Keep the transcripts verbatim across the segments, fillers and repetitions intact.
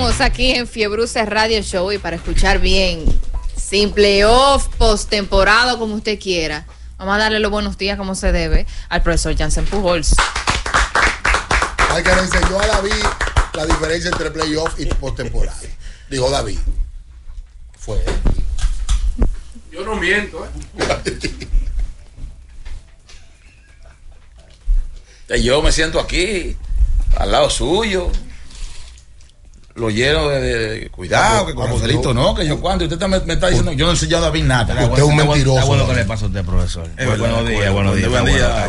Seguimos aquí en Fiebruce Radio Show y para escuchar bien, sin playoff, postemporada, como usted quiera, vamos a darle los buenos días como se debe al profesor Jansen Pujols. Hay que le enseñó a David la diferencia entre playoff y postemporada. Dijo David. Fue. Yo no miento, ¿eh? Yo me siento aquí, al lado suyo. Lo lleno de, de cuidado, que con Joselito no, que yo cuando usted me, me está diciendo, yo no he enseñado a David nada. Usted es un mentiroso. Está bueno que le pase a usted, profesor. Es Buenos días, buenos días. Buen día.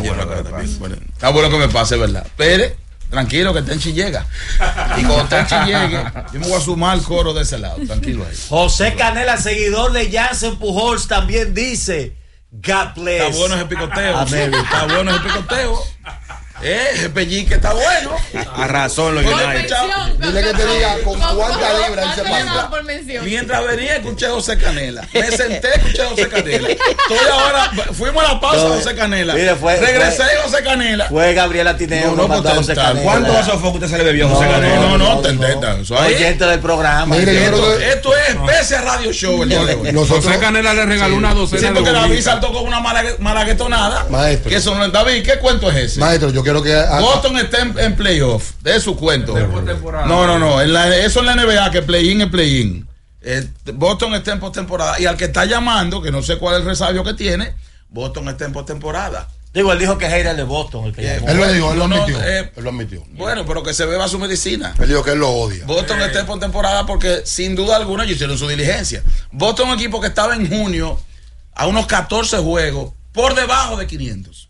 Está bueno que me pase, ¿verdad? Pérez, tranquilo que Tenchi llega. Y cuando Tenchi llegue, yo me voy a sumar al coro de ese lado, tranquilo ahí. José Canela, seguidor de Jansen Pujols, también dice, God bless. Está bueno ese picoteo. Está bueno ese picoteo. Eh, ese pellique está bueno. A razón lo United. Dile que te diga con cuántas libras se pasa. Mientras venía, escuché a José Canela. Me senté, escuché a José Canela. Estoy ahora, fuimos a la pausa de José Canela. Mire, fue, Regresé fue, a José Canela. Fue Gabriela Tineo. No, no, José Canela. ¿Cuántos vasos fue que usted se le bebió a José Canela? No, no, no, te intentas. Oyente del programa. Mire, esto, esto es especie Radio Show el día de hoy. José Canela le regaló una docena Sí, de porque David bolitas. saltó con una malaguetonada. Maestro. Que eso no es David. ¿Qué cuento es ese? Maestro, yo quiero que. Boston está en, en playoff. De su cuento. Postemporada. No, no, no. En la, eso en la N B A, que play-in es play-in. Eh, Boston está en postemporada. Y al que está llamando, que no sé cuál es el resabio que tiene, Boston está en postemporada. Digo, él dijo que es hater de Boston. El que Eh, Él lo dijo, él lo no, admitió. eh, Él lo admitió. Bueno, pero que se beba su medicina. Él dijo que él lo odia. Boston está en postemporada porque sin duda alguna ellos hicieron su diligencia. Boston, un equipo que estaba en junio a unos catorce juegos por debajo de quinientos.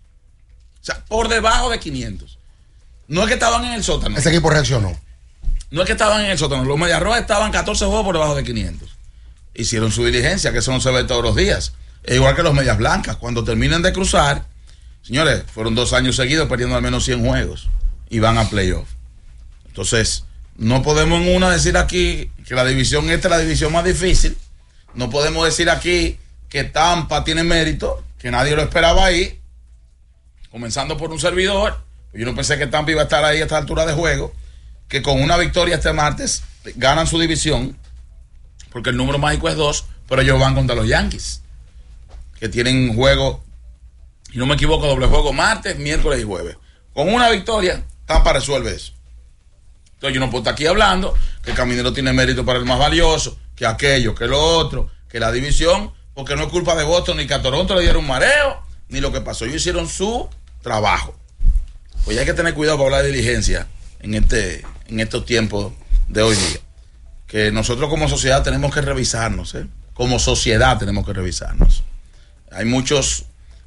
O sea, por debajo de quinientos. No es que estaban en el sótano. Ese equipo reaccionó. No es que estaban en el sótano. Los Medias Rojas estaban catorce juegos por debajo de quinientos. Hicieron su diligencia, que eso no se ve todos los días. Es igual que los Medias Blancas. Cuando terminen de cruzar, señores, fueron dos años seguidos perdiendo al menos cien juegos y van a playoff. Entonces, no podemos en una decir aquí que la división esta es la división más difícil. No podemos decir aquí que Tampa tiene mérito, que nadie lo esperaba ahí. Comenzando por un servidor. Yo no pensé que Tampa iba a estar ahí a esta altura de juego. Que con una victoria este martes ganan su división. Porque el número mágico es dos. Pero ellos van contra los Yankees. Que tienen juego, si no me equivoco, doble juego martes, miércoles y jueves. Con una victoria, Tampa resuelve eso. Entonces yo no puedo estar aquí hablando que Caminero tiene mérito para el más valioso, que aquello, que lo otro, que la división, porque no es culpa de Boston ni que a Toronto le dieron un mareo, ni lo que pasó. Ellos hicieron su trabajo. Pues ya hay que tener cuidado para hablar de diligencia en, este, en estos tiempos de hoy día. Que nosotros como sociedad tenemos que revisarnos, ¿eh? Como sociedad tenemos que revisarnos. Hay muchos,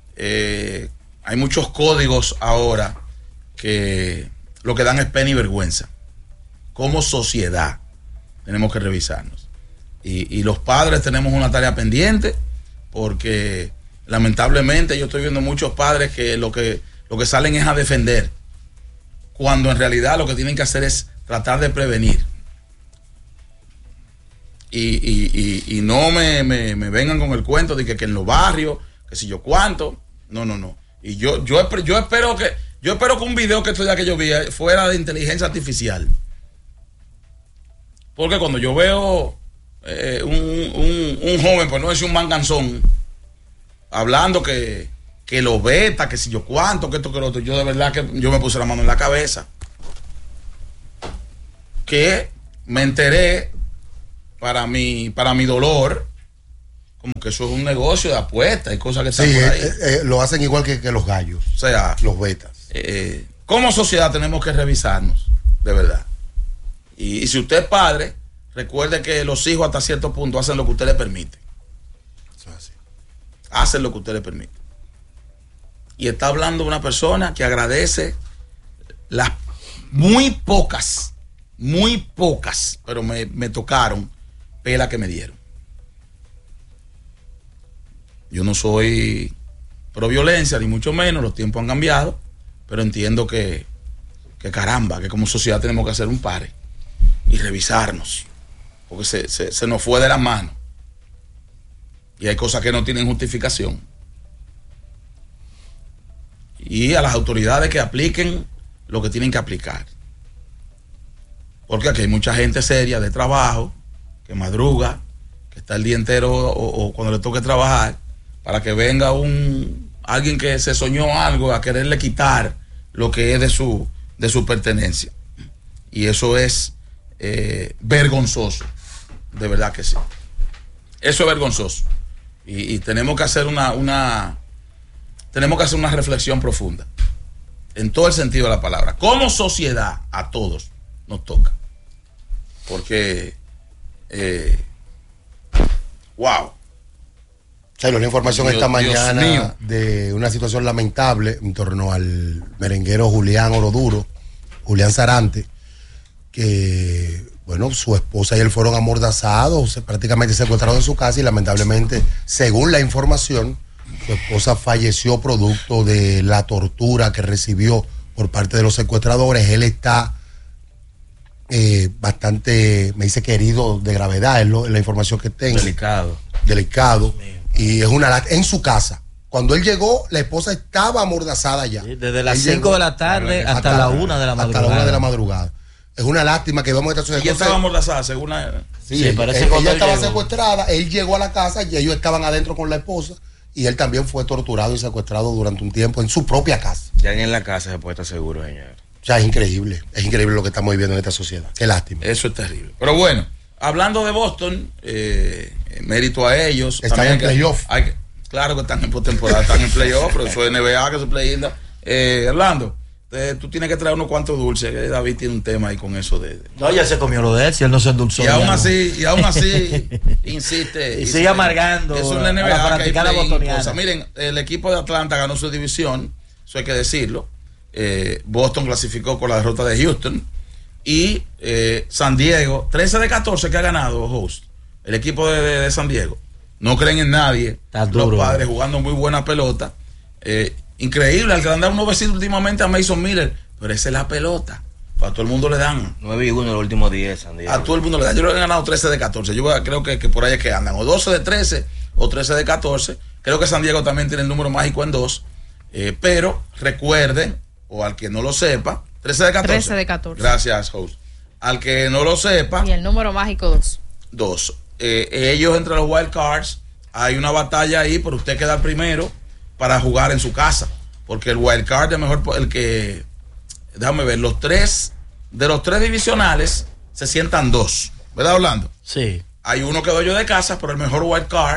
eh, hay muchos códigos ahora que lo que dan es pena y vergüenza. Como sociedad tenemos que revisarnos. Y, y los padres tenemos una tarea pendiente porque lamentablemente yo estoy viendo muchos padres que lo que, lo que salen es a defender, cuando en realidad lo que tienen que hacer es tratar de prevenir. Y, y, y, y no me, me, me vengan con el cuento de que, que en los barrios, que si yo cuánto, no, no, no. Y yo, yo, yo espero que, yo espero que un video que esto ya que yo vi fuera de inteligencia artificial. Porque cuando yo veo eh, un, un, un joven, pues no decir un manganzón, hablando que, que lo beta, que si yo cuánto, que esto, que lo otro, yo de verdad que yo me puse la mano en la cabeza. Que me enteré para mi, para mi dolor, como que eso es un negocio de apuestas y cosas que están Sí, por ahí. eh, eh, lo hacen igual que, que los gallos, O sea, los betas. eh, como sociedad tenemos que revisarnos, de verdad. Y, y si usted es padre, recuerde que los hijos hasta cierto punto hacen lo que usted le permite. Eso es así. Hacen lo que usted le permite. Y está hablando una persona que agradece las muy pocas, muy pocas, pero me, me tocaron, pela que me dieron. Yo no soy pro violencia, ni mucho menos, los tiempos han cambiado, pero entiendo que, que caramba, que como sociedad tenemos que hacer un pare y revisarnos, porque se, se, se nos fue de las manos. Y hay cosas que no tienen justificación. Y a las autoridades que apliquen lo que tienen que aplicar. Porque aquí hay mucha gente seria de trabajo, que madruga, que está el día entero o, o cuando le toque trabajar, para que venga un alguien que se soñó algo a quererle quitar lo que es de su, de su pertenencia. Y eso es eh, vergonzoso, de verdad que sí. Eso es vergonzoso. Y, y tenemos que hacer una, una tenemos que hacer una reflexión profunda en todo el sentido de la palabra. Como sociedad, a todos nos toca. Porque eh, wow. Chaylo, la información Dios, esta Dios mañana mío. de una situación lamentable en torno al merenguero Julián Oroduro, Julián Sarante, que, bueno, su esposa y él fueron amordazados, se- prácticamente secuestrados en su casa y lamentablemente, según la información, su esposa falleció producto de la tortura que recibió por parte de los secuestradores. Él está eh, bastante, me dice que herido de gravedad, es lo- es la información que tengo. Delicado. Delicado. Y es una lat- en su casa. Cuando él llegó, la esposa estaba amordazada ya. Sí, desde las Él cinco llegó de la tarde hasta, la una de la madrugada. Hasta la una de la madrugada. Es una lástima que vamos a esta sociedad. Ella Entonces, estaba amordazada, según la... sí, Sí, ella, parece ella cuando él estaba llegó. secuestrada, él llegó a la casa y ellos estaban adentro con la esposa y él también fue torturado y secuestrado durante un tiempo en su propia casa. Ya en la casa se puede estar seguro, señor. O sea, es increíble, es increíble lo que estamos viviendo en esta sociedad. Qué lástima. Eso es terrible. Pero bueno, hablando de Boston, eh, mérito a ellos. Están También en que- playoff. hay que- Claro que están en postemporada, están en playoff, pero eso es N B A, que eso es play eh, Orlando, te- tú tienes que traer unos cuantos dulces, que David tiene un tema ahí con eso de... de- No, ya se comió lo de él, si él no se endulzó. y aún ya no. así, y aún así, insiste. Y sigue amargando Eso es la a N B la A, que hay fanaticada play-in, bostoniana. cosas. Miren, el equipo de Atlanta ganó su división, eso hay que decirlo. Eh, Boston clasificó con la derrota de Houston. Y eh, San Diego, trece de catorce que ha ganado, host. El equipo de, de- de San Diego. No creen en nadie. Está Los duro. padres jugando muy buena pelota. Eh, increíble, al que le han dado unos besitos últimamente a Mason Miller. Pero esa es la pelota. Para todo el mundo le dan. nueve y uno en los últimos diez, San Diego. A todo el mundo le dan. Yo creo que he ganado trece de catorce. Yo creo que, que por ahí es que andan. O doce de trece o trece de catorce. Creo que San Diego también tiene el número mágico en dos. Eh, pero recuerden, o al que no lo sepa, trece de catorce. trece de catorce. Gracias, host. Al que no lo sepa, Y el número mágico dos. dos. Eh, ellos entre los wild cards, hay una batalla ahí, pero usted queda primero para jugar en su casa. Porque el wild card es mejor, el que, déjame ver, los tres, de los tres divisionales, se sientan dos. ¿Verdad, Orlando? Sí. Hay uno que es dueño de casa, pero el mejor wild card,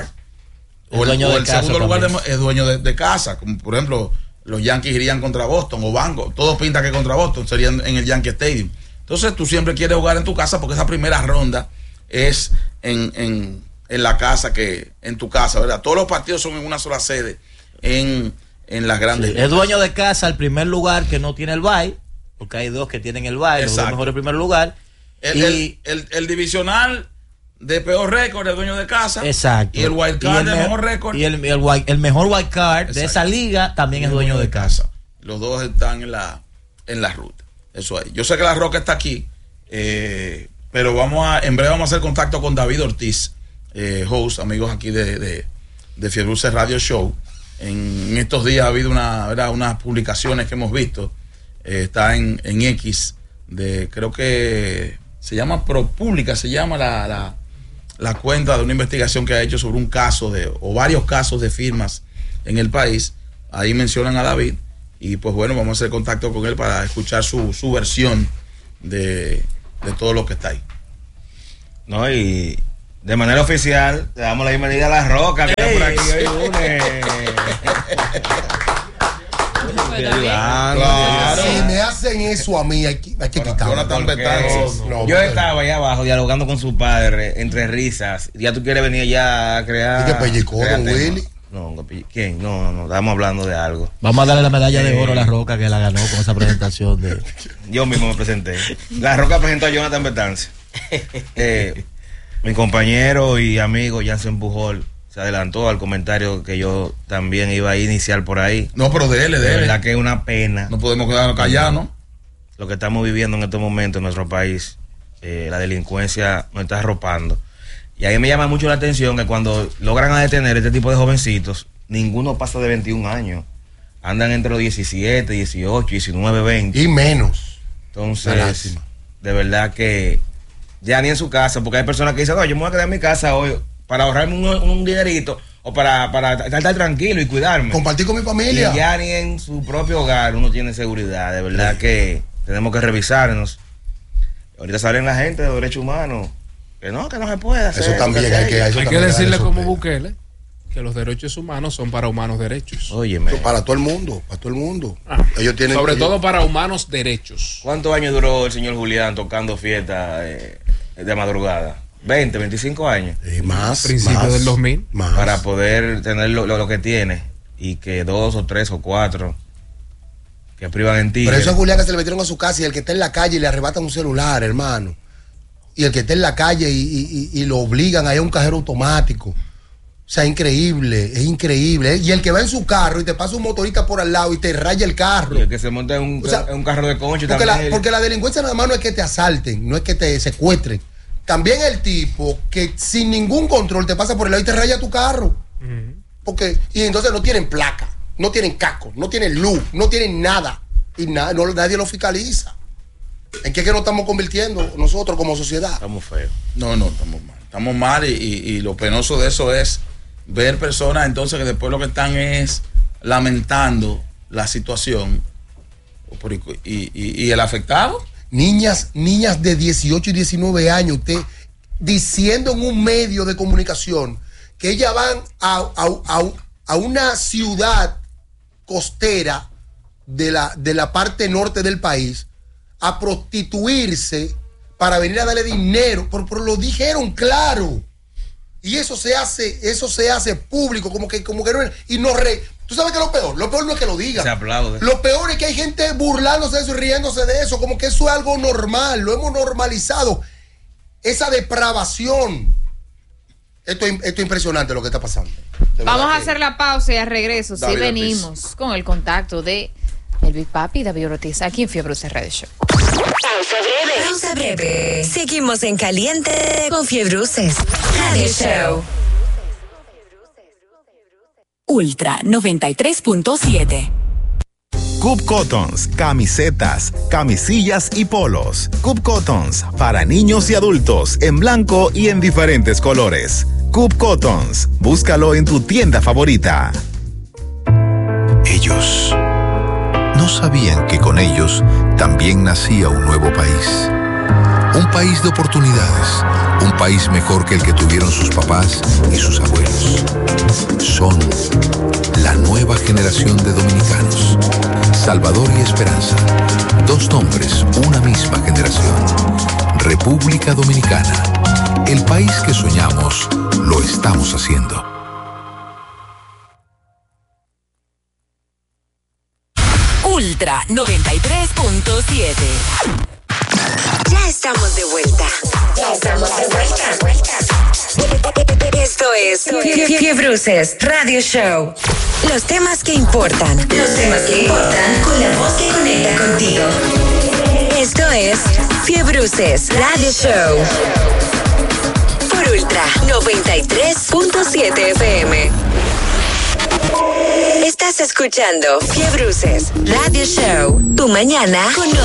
Es o el, dueño o de el casa segundo lugar también. de- es dueño de, de casa. Como por ejemplo, los Yankees irían contra Boston o Bango. Todo pinta que contra Boston serían en el Yankee Stadium. Entonces tú siempre quieres jugar en tu casa porque esa primera ronda es en, en, en la casa, que en tu casa, ¿verdad? Todos los partidos son en una sola sede en, en las grandes Sí, ligas. es dueño de casa, el primer lugar que no tiene el bye, porque hay dos que tienen el bye, los dos Exacto. mejores primer lugar. El, y, el, el- el divisional de peor récord es dueño de casa. exacto. Y el wild Y card el de me- mejor récord. Y el, el wild- el mejor wild card de Exacto. esa liga también es dueño de casa. Los dos están en la, en la ruta. Eso ahí. Yo sé que la Roca está aquí, eh, pero vamos a, en breve vamos a hacer contacto con David Ortiz, eh, host, amigos aquí de, de, de Fiebre Dulce Radio Show. En estos días ha habido una, ¿verdad? unas publicaciones que hemos visto. Eh, está en, en X, de creo que se llama ProPublica, se llama la, la, la cuenta de una investigación que ha hecho sobre un caso de, o varios casos de firmas en el país. Ahí mencionan a David y pues bueno, vamos a hacer contacto con él para escuchar su, su versión de, de todo lo que está ahí. No, y de manera oficial, le damos la bienvenida a La Roca, que está por aquí hoy lunes. Ayudando, Claro. Si me hacen eso a mí, hay que, hay que quitarlo. Jonathan porque Betances. No, yo no, estaba allá abajo dialogando con su padre entre risas. Ya tú quieres venir ya a crear. ¿Y qué pellizcó, crear don tema. Willy? No, no, pell- ¿quién? No, no, no, estamos hablando de algo. Vamos a darle la medalla de Eh. oro a la Roca que la ganó con esa presentación de. Yo mismo me presenté. La Roca presentó a Jonathan Betance. Eh, mi compañero y amigo Jansen Pujol se adelantó al comentario que yo también iba a iniciar por ahí. No, pero dele, De dele. verdad que es una pena No podemos quedarnos callados, ¿no? lo que estamos viviendo en estos momentos en nuestro país. Eh, la delincuencia nos está arropando. Y ahí me llama mucho la atención que cuando logran a detener este tipo de jovencitos, ninguno pasa de veintiún años. Andan entre los diecisiete, dieciocho, diecinueve, veinte. Y menos. Entonces, Una lástima. de verdad que ya ni en su casa, porque hay personas que dicen, no, yo me voy a quedar en mi casa hoy para ahorrarme un, un dinerito o para, para estar tranquilo y cuidarme. Compartir con mi familia. Y ya ni en su propio hogar uno tiene seguridad. De verdad sí. que tenemos que revisarnos. Ahorita salen la gente de derechos humanos que no, que no se puede hacer. Eso también hay que, hay eso que también decirle como Bukele que los derechos humanos son para humanos derechos. Óyeme. Para todo el mundo, para todo el mundo. Ah, ellos tienen, sobre ellos, todo para humanos derechos. ¿Cuántos años duró el señor Julián tocando fiesta eh, de madrugada? veinte, veinticinco años. Y más. Principios más, del dos mil. Más. Para poder tener lo, lo, lo que tiene y que dos o tres o cuatro que privan en ti. Pero eso es Julián que se le metieron a su casa y el que está en la calle le arrebatan un celular, hermano. Y el que está en la calle y, y, y, y lo obligan a ir a un cajero automático. O sea, increíble, es increíble. Y el que va en su carro y te pasa un motorista por al lado y te raya el carro. Y el que se monta en un, o sea, en un carro de concho porque también. La, porque la delincuencia nada más no es que te asalten, no es que te secuestren. También el tipo que sin ningún control te pasa por el lado y te raya tu carro. Uh-huh. Porque, y entonces no tienen placa, no tienen casco, no tienen luz, no tienen nada. Y nada, no, nadie lo fiscaliza. ¿En qué es que nos estamos convirtiendo nosotros como sociedad? Estamos feos. No, no, estamos mal. Estamos mal y, y, y lo penoso de eso es ver personas entonces que después lo que están es lamentando la situación y, y, y el afectado. Niñas, niñas de dieciocho y diecinueve años, usted diciendo en un medio de comunicación que ellas van a, a, a, a una ciudad costera de la, de la parte norte del país a prostituirse para venir a darle dinero, pero, pero lo dijeron claro. Y eso se hace, eso se hace público, como que, como que no, y no re. ¿Tú sabes qué es lo peor? Lo peor no es que lo digan. Se aplaude. Lo peor es que hay gente burlándose de eso y riéndose de eso, como que eso es algo normal, lo hemos normalizado. Esa depravación. Esto, esto es impresionante lo que está pasando. Vamos a hacer la pausa y al regreso, sí venimos Ortiz. con el contacto de el Big Papi David Ortiz, aquí en Fiebre Bruces Radio Show. Pausa breve. Pausa breve. Seguimos en caliente con Fiebre Bruces Radio Show. Ultra noventa y tres punto siete. Cub Cottons, camisetas, camisillas y polos. Cub Cottons, para niños y adultos, en blanco y en diferentes colores. Cub Cottons, búscalo en tu tienda favorita. Ellos no sabían que con ellos también nacía un nuevo país. Un país de oportunidades, un país mejor que el que tuvieron sus papás y sus abuelos. Son la nueva generación de dominicanos. Salvador y Esperanza, dos nombres, una misma generación. República Dominicana, el país que soñamos, lo estamos haciendo. Ultra noventa y tres punto siete. Ya estamos de vuelta. Ya estamos de vuelta. Esto es Fiebre Bruces Radio Show. Los temas que importan. Los temas que importan con la voz que conecta contigo. Esto es Fiebre Bruces Radio Show. Por Ultra noventa y tres punto siete F M. Estás escuchando Fiebre Bruces Radio Show. Tu mañana con